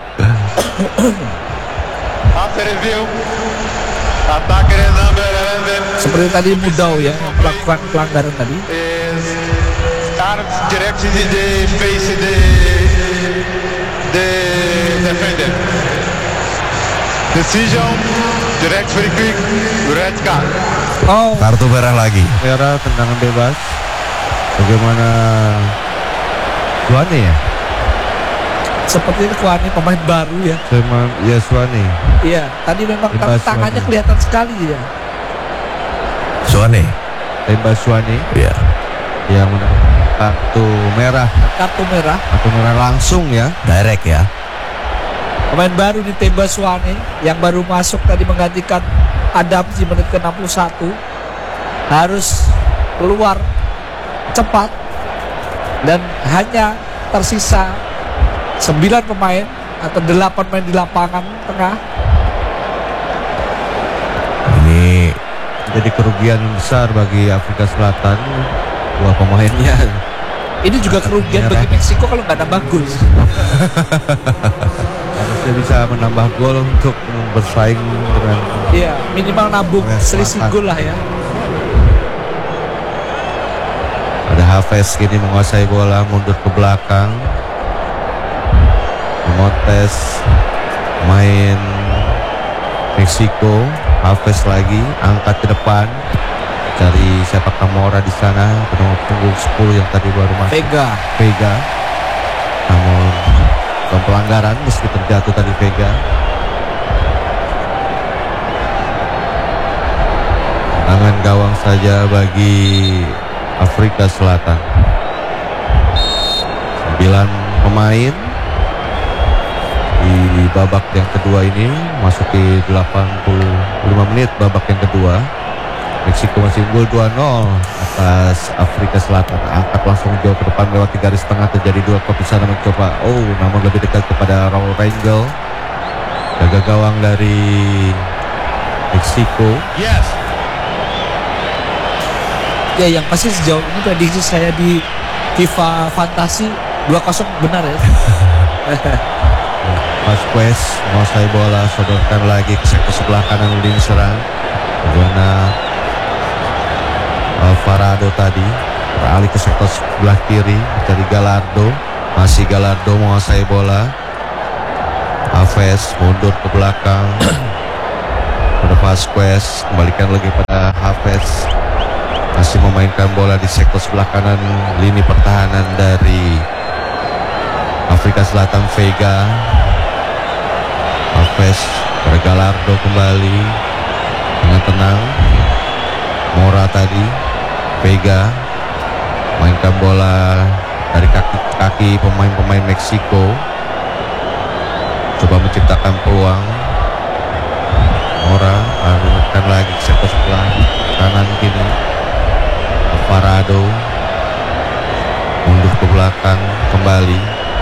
After review, attacker number eleven Seperti tadi Mudau ya melakukan pelanggaran tadi. is arms directed in the face of the the defender. Decision direct very quick, red card. Oh, Kartu merah lagi. Merah, tendangan bebas. Bagaimana Suani ya? seperti itu Kuani pemain baru ya. Sama ya Suani. Iya, tadi memang Bebas tangannya Suani. kelihatan sekali ya. Suane. Tembak Suani Ya. yang mendapat kartu merah. Kartu merah. Kartu merah langsung ya. Direct ya. Pemain baru di Temba Suwane yang baru masuk tadi menggantikan Adam di menit ke enam puluh satu. Harus keluar cepat dan hanya tersisa sembilan pemain atau delapan pemain di lapangan tengah. Ini Jadi kerugian besar bagi Afrika Selatan. Dua pemainnya. Ini juga kerugian bagi Meksiko kalau nggak nambah gol. Harusnya bisa menambah gol untuk bersaing dengan Iya, minimal nabung Korea selisih Selatan. gol lah ya. ada Hafiz kini menguasai bola, mundur ke belakang. Montes main Meksiko. Hafiz lagi angkat ke depan, cari siapa Camora di sana, penunggu punggung sepuluh yang tadi baru masuk. Vega. Vega. Namun bukan pelanggaran meski terjatuh tadi Vega. Tangan gawang saja bagi Afrika Selatan. Sembilan pemain di babak yang kedua ini, masuki delapan puluh lima menit babak yang kedua. Meksiko masih unggul dua nol atas Afrika Selatan. Angkat langsung jauh ke depan lewat tiga garis tengah, terjadi dua kop di sana mencoba. Oh, namun lebih dekat kepada Raul Rangel, jaga gawang dari Meksiko. Yes. Ya, yang pasti sejauh ini prediksi saya di FIFA Fantasi dua kosong benar ya. Vazquez menguasai bola, sodorkan lagi ke sektor sebelah kanan lini serang. Bagaimana Alvarado tadi beralih ke sektor sebelah kiri dari Gallardo. Masih Gallardo menguasai bola. Havertz mundur ke belakang pada Vasquez, kembalikan lagi pada Havertz. Masih memainkan bola di sektor sebelah kanan lini pertahanan dari Afrika Selatan. Veiga, Havertz pada Gallardo kembali dengan tenang. Mora tadi, Veiga mainkan bola dari kaki-kaki pemain-pemain Meksiko, coba menciptakan peluang. Mora arahkan lagi ke sektor sebelah kanan kini. Alvarado mundur ke belakang kembali.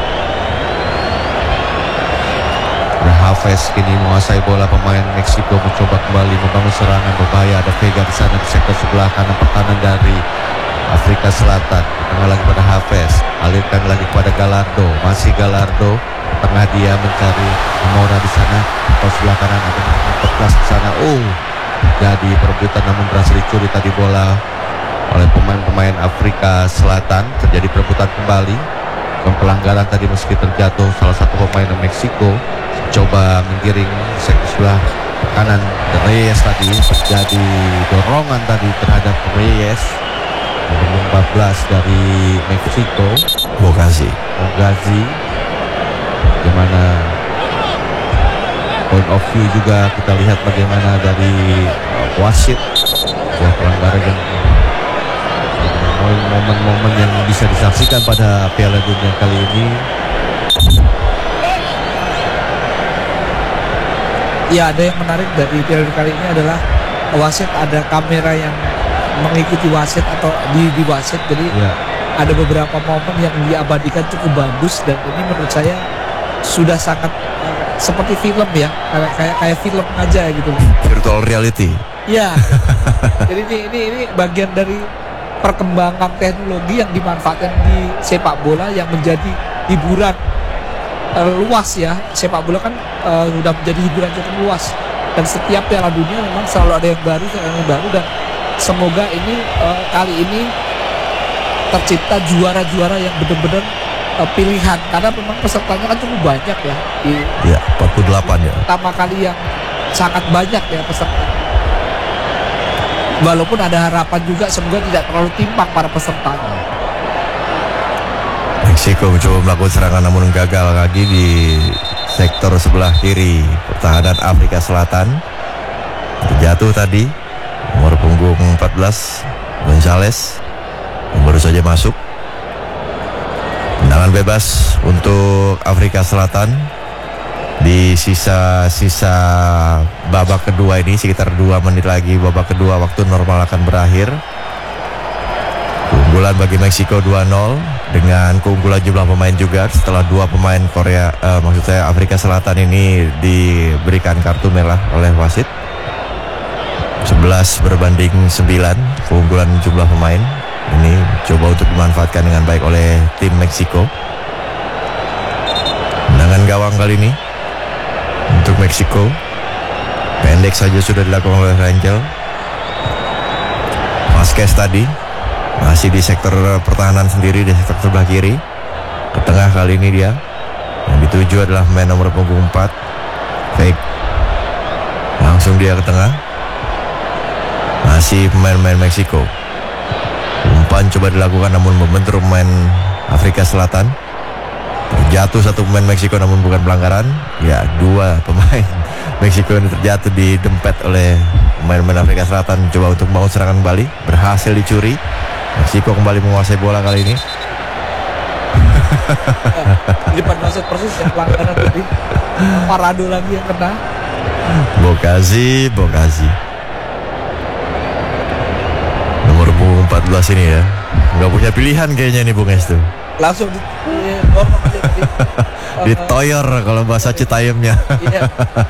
Havertz kini menguasai bola, pemain Meksiko mencoba kembali membangun serangan berbahaya. Ada Veiga di sana di sektor sebelah kanan pertahanan dari Afrika Selatan. Tengah lagi pada Havertz, alirkan lagi kepada Gallardo. Masih Gallardo, tengah dia mencari Mora di sana. Sektor sebelah kanan ada empat belas di sana. Oh, jadi perebutan namun berhasil dicuri tadi bola oleh pemain-pemain Afrika Selatan. Terjadi perebutan kembali. Dan pelanggaran tadi meski terjatuh salah satu pemain Meksiko. Coba menggiring sektor sebelah kanan Reyes tadi, terjadi dorongan tadi terhadap Reyes, nomor empat belas dari Meksiko, Bogazi. Bogazi. Bagaimana point of view juga kita lihat bagaimana dari uh, wasit, sebuah pelanggaran yang momen-momen yang bisa disaksikan pada Piala Dunia kali ini. Ya, ada yang menarik dari Piala kali ini adalah wasit, ada kamera yang mengikuti wasit atau di, di wasit, jadi Ya. ada beberapa momen yang diabadikan cukup bagus, dan ini menurut saya sudah sangat uh, seperti film ya, kayak kayak kayak film aja gitu. Virtual reality. Ya, jadi ini, ini ini bagian dari perkembangan teknologi yang dimanfaatkan di sepak bola yang menjadi hiburan uh, luas ya. Sepak bola kan uh, sudah menjadi hiburan cukup luas, dan setiap Piala Dunia memang selalu ada yang baru, ada yang baru, dan semoga ini uh, kali ini tercipta juara-juara yang benar-benar uh, pilihan, karena memang pesertanya kan cukup banyak ya. Di Ya, empat puluh delapan ya. pertama kali yang sangat banyak ya peserta. Walaupun ada harapan juga semoga tidak terlalu timpang para pesertanya. Meksiko mencoba melakukan serangan namun gagal lagi di sektor sebelah kiri pertahanan Afrika Selatan. Terjatuh tadi nomor punggung empat belas Gonzales yang baru saja masuk. Tendangan bebas untuk Afrika Selatan di sisa-sisa babak kedua ini, sekitar dua menit lagi babak kedua waktu normal akan berakhir. Keunggulan bagi Meksiko dua nol dengan keunggulan jumlah pemain juga setelah dua pemain Korea, eh, maksud saya Afrika Selatan ini diberikan kartu merah oleh wasit. sebelas berbanding sembilan keunggulan jumlah pemain ini coba untuk dimanfaatkan dengan baik oleh tim Meksiko. Tendangan gawang kali ini untuk Meksiko pendek saja sudah dilakukan oleh Rangel. Vasquez tadi masih di sektor pertahanan sendiri, di sektor sebelah kiri. Ke tengah kali ini dia, yang dituju adalah pemain nomor punggung empat Fake. Langsung dia ke tengah. Masih pemain-pemain Meksiko. Umpan coba dilakukan namun membentur pemain Afrika Selatan. Terjatuh satu pemain Meksiko namun bukan pelanggaran. Ya, dua pemain Meksiko ini terjatuh didempet oleh pemain-pemain Afrika Selatan. Coba untuk membangun serangan kembali, berhasil dicuri. Meksiko kembali menguasai bola kali ini. Di depan wasit persis yang pelanggaran tadi. Alvarado lagi yang kena. Bogazi, Bogazi. Nomor punggung empat belas ini ya, nggak punya pilihan kayaknya nih Bung Estu. Langsung di, di, dorong aja di, uh, Ditoyor kalau bahasa Citayamnya. iya.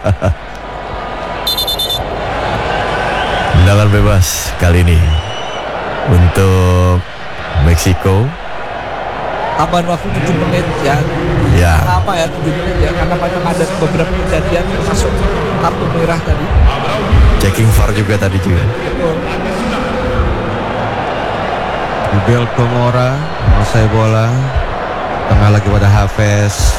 Tendangan bebas kali ini untuk Meksiko. Tambahan waktu tujuh menit ya. Ya, Kenapa ya tujuh menit ya? Karena banyak ada beberapa kejadian termasuk kartu merah tadi. checking V A R juga tadi juga. Belko Mora menguasai bola. Tengah lagi pada Hafez.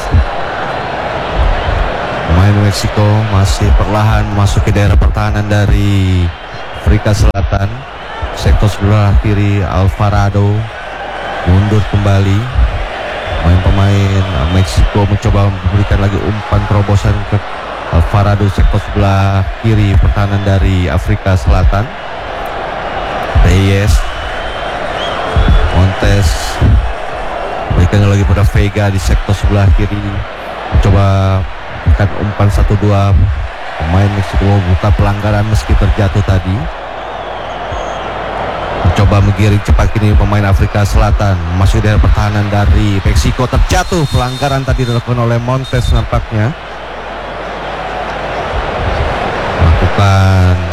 Pemain Meksiko masih perlahan memasuki daerah pertahanan dari Afrika Selatan. Sektor sebelah kiri Alvarado mundur kembali. Pemain-pemain Meksiko mencoba memberikan lagi umpan terobosan ke Alvarado, sektor sebelah kiri pertahanan dari Afrika Selatan. Reyes, Montes, berikan lagi pada Vega di sektor sebelah kiri, mencoba berikan umpan satu dua. Pemain Meksiko buka pelanggaran meski terjatuh tadi. Mencoba menggiring cepat kini pemain Afrika Selatan, masuk daerah pertahanan dari Meksiko, terjatuh. Pelanggaran tadi dilakukan oleh Montes nampaknya. Melakukan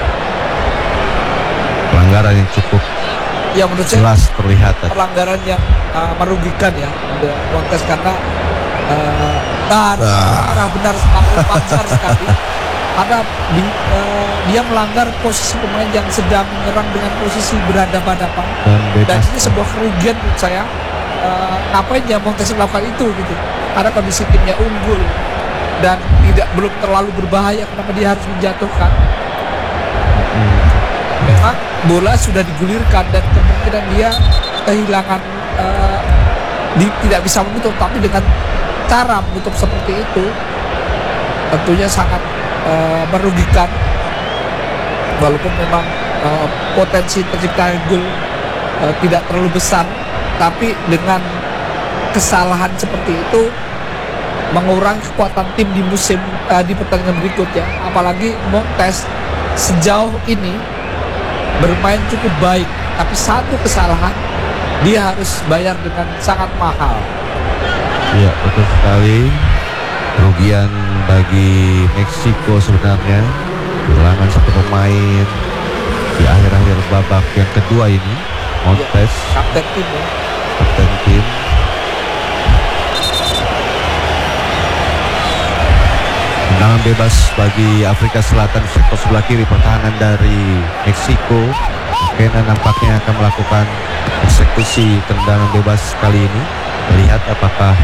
pelanggaran yang cukup Ya menurut saya jelas terlihat tadi. pelanggaran yang uh, merugikan ya Montes karena uh, nah, Ah. benar sekali, besar sekali. Ada di, uh, dia melanggar posisi pemain yang sedang menyerang dengan posisi berhadapan-hadapan, Dan dan bebas. ini sebuah kerugian menurut saya. Uh, ngapain ya Montes melakukan itu gitu? Karena kondisi timnya unggul dan tidak belum terlalu berbahaya, kenapa dia harus menjatuhkan? Memang bola sudah digulirkan dan kemungkinan dia kehilangan uh, di, tidak bisa menutup, tapi dengan cara menutup seperti itu tentunya sangat uh, merugikan. Walaupun memang uh, potensi tercipta gol uh, tidak terlalu besar, tapi dengan kesalahan seperti itu mengurangi kekuatan tim di musim uh, di pertandingan berikutnya. Apalagi Montes sejauh ini bermain cukup baik, tapi satu kesalahan dia harus bayar dengan sangat mahal. Ya, betul sekali. Kerugian bagi Meksiko sebenarnya, kehilangan satu pemain di akhir-akhir babak yang kedua ini. Montes, Kapten tim ya. kapten tim. Tendangan bebas bagi Afrika Selatan sektor sebelah kiri pertahanan dari Meksiko. Kena nampaknya akan melakukan eksekusi tendangan bebas kali ini. Lihat apakah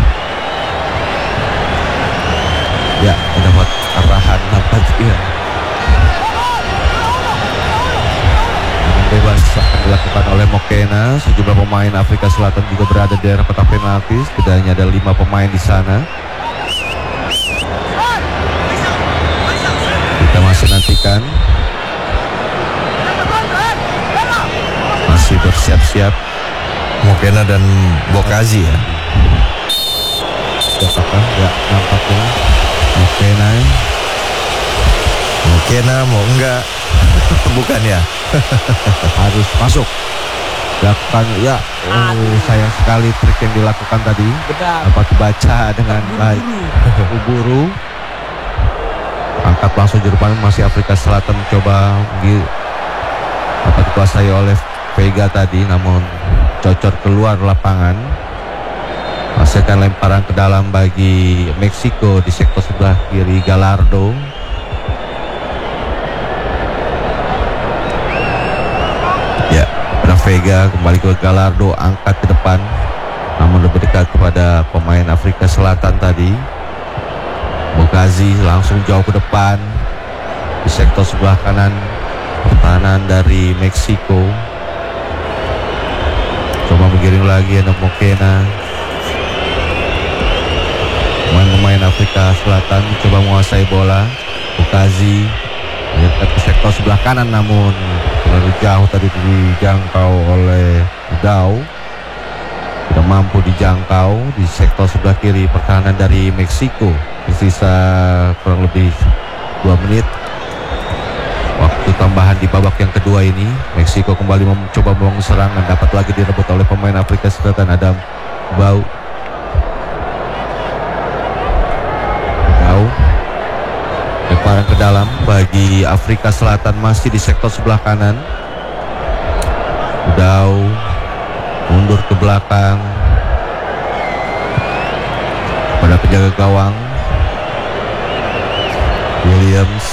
ya mendapat arahan nampaknya. Tendangan bebas akan dilakukan oleh Mokena. Sejumlah pemain Afrika Selatan juga berada di daerah kotak penalti. Setidaknya ada lima pemain di sana. Kita masih nantikan, masih bersiap-siap. Mokena dan Bokazi ya. Apakah ya nampaknya Mokena Mokena mau enggak? Bukan ya. harus masuk. Lakukan ya. Oh, sayang sekali trik yang dilakukan tadi. Benar. Dapat dibaca dengan baik. Buru-buru. Angkat langsung juru pandang, masih Afrika Selatan mencoba di- dapat dikuasai oleh Vega tadi, namun cocor keluar lapangan. Hasilkan lemparan ke dalam bagi Meksiko di sektor sebelah kiri Gallardo. Ya, pada Vega kembali ke Gallardo, angkat ke depan, namun lebih dekat kepada pemain Afrika Selatan tadi. Bokazi langsung jauh ke depan di sektor sebelah kanan pertahanan dari Meksiko. Coba menggiring lagi ada Mokena. Pemain-pemain Afrika Selatan coba menguasai bola. Bokazi menyekat ke sektor sebelah kanan, namun terlalu jauh tadi dijangkau oleh Udau. Tidak mampu dijangkau di sektor sebelah kiri pertahanan dari Meksiko. Tersisa kurang lebih dua menit waktu tambahan di babak yang kedua ini. Meksiko kembali mencoba membangun serangan, dapat lagi direbut oleh pemain Afrika Selatan Adam Bau. Bau lemparan ke dalam bagi Afrika Selatan, masih di sektor sebelah kanan. Bau mundur ke belakang pada penjaga gawang Williams,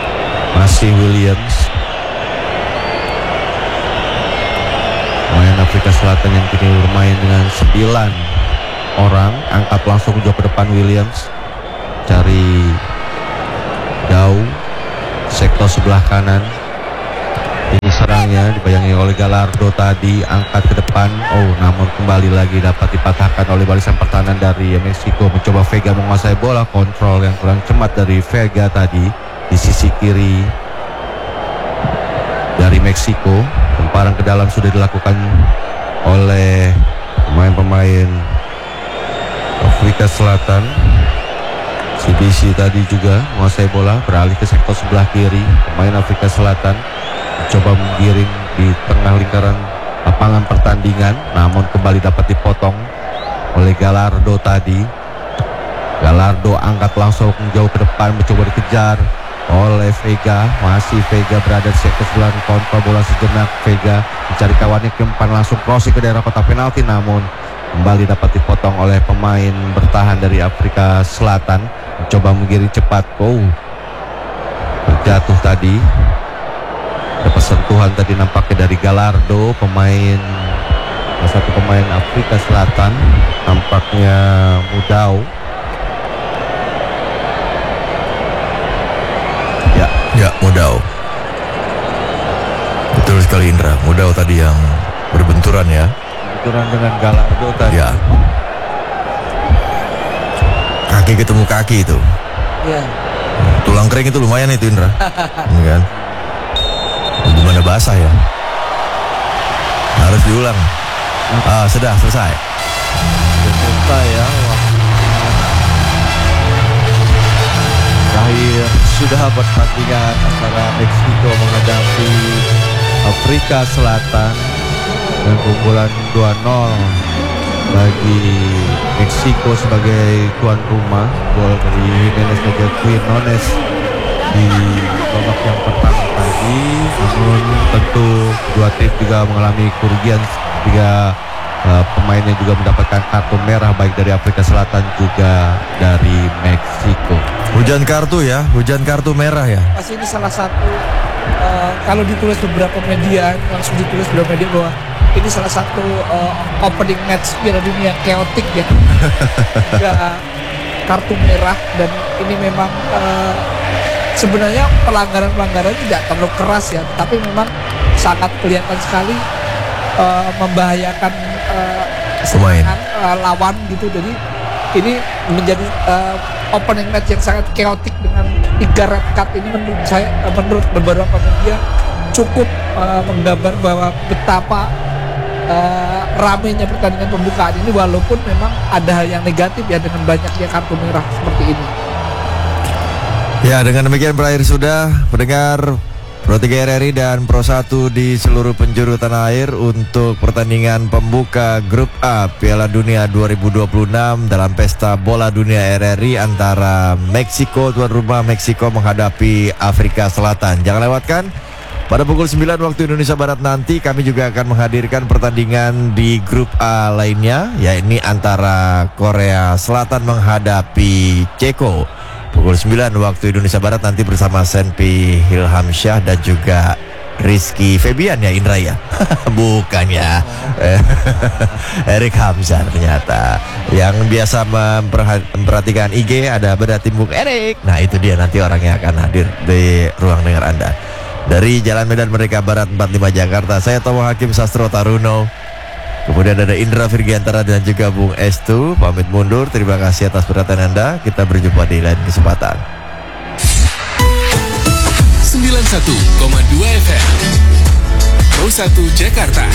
masih Williams. Pemain Afrika Selatan yang kini bermain dengan sembilan orang. Angkat langsung jauh ke depan Williams, cari Dau sektor sebelah kanan. Ini serangnya dibayangi oleh Gallardo tadi, angkat ke depan. Oh, namun kembali lagi dapat dipatahkan oleh barisan pertahanan dari Meksiko. Mencoba Vega menguasai bola, kontrol yang kurang cermat dari Vega tadi di sisi kiri dari Meksiko. Temparan ke dalam sudah dilakukan oleh pemain-pemain Afrika Selatan. C B C tadi juga menguasai bola, beralih ke sektor sebelah kiri. Pemain Afrika Selatan coba menggiring di tengah lingkaran lapangan pertandingan, namun kembali dapat dipotong oleh Gallardo tadi. Gallardo angkat langsung jauh ke depan, mencoba dikejar oleh Vega. Masih Vega berada di sektor sebelah, kontrol bola sejenak. Vega mencari kawannya ke depan, langsung crossing ke daerah kotak penalti, namun kembali dapat dipotong oleh pemain bertahan dari Afrika Selatan. Mencoba menggiring cepat. Oh, terjatuh tadi. Ada persentuhan tadi nampaknya dari Gallardo, pemain salah satu pemain Afrika Selatan, nampaknya Mudau. Ya, ya Mudau. Betul sekali Indra, Mudau tadi yang berbenturan ya. Benturan dengan Gallardo tadi. Ya. Kaki ketemu kaki itu. Ya. Tulang kering itu lumayan itu Indra. Ini kan. Gimana basah ya? Harus diulang. Ah, sudah selesai. Sudah selesai ya. Terakhir sudah pertandingan antara Meksiko menghadapi Afrika Selatan dengan keunggulan dua nol bagi Meksiko sebagai tuan rumah. Gol dari Jimenez dan Quinones di babak yang pertama tadi. Namun tentu dua tim juga mengalami kerugian, tiga uh, pemainnya juga mendapatkan kartu merah, baik dari Afrika Selatan juga dari Meksiko. Hujan kartu ya, hujan kartu merah ya. Pasti ini salah satu uh, kalau ditulis beberapa media, langsung ditulis beberapa media bahwa ini salah satu uh, opening match Piala Dunia chaotic ya. Tiga kartu merah, dan ini memang uh, sebenarnya pelanggaran-pelanggaran tidak terlalu keras ya, tapi memang sangat kelihatan sekali uh, membahayakan uh, serangan uh, lawan gitu. Jadi ini menjadi uh, opening match yang sangat chaotic dengan tiga red card ini. Menurut saya, uh, menurut beberapa media cukup uh, menggambar bahwa betapa uh, ramainya pertandingan pembukaan ini, walaupun memang ada hal yang negatif ya dengan banyaknya kartu merah seperti ini. Ya, dengan demikian berakhir sudah pendengar Pro tiga R R I dan Pro satu di seluruh penjuru tanah air untuk pertandingan pembuka Grup A Piala Dunia dua ribu dua puluh enam dalam Pesta Bola Dunia R R I antara Meksiko, tuan rumah Meksiko menghadapi Afrika Selatan. Jangan lewatkan pada pukul sembilan waktu Indonesia Barat nanti kami juga akan menghadirkan pertandingan di Grup A lainnya, yakni antara Korea Selatan menghadapi Ceko. Pukul sembilan waktu Indonesia Barat nanti bersama Senpi Hilhamsyah dan juga Rizky Febian ya Indra ya. Bukan ya. Erik Hamzah ternyata. Yang biasa memperhatikan I G ada beda timbuk Erik. Nah itu dia nanti orangnya akan hadir di ruang dengar Anda. Dari Jalan Medan Merdeka Barat empat puluh lima Jakarta, saya Tomo Hakim Sastro Taruno. Kemudian ada Indra Virgiantara dan juga Bung Estu. Pamit mundur, terima kasih atas perhatian Anda. Kita berjumpa di lain kesempatan. sembilan puluh satu koma dua F M Pro satu Jakarta.